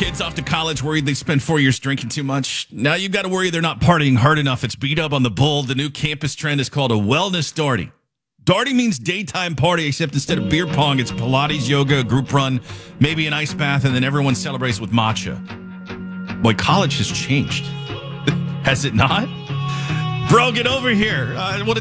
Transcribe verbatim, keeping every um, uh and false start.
kids off to college worried they spend four years drinking too much? Now you've got to worry they're not partying hard enough. It's beat up on the bull. The new campus trend is called a wellness Darty. Darty means daytime party, except instead of beer pong, it's Pilates, yoga, a group run, maybe an ice bath, and then everyone celebrates with matcha. Boy, college has changed. Has it not? Bro, get over here. Uh, what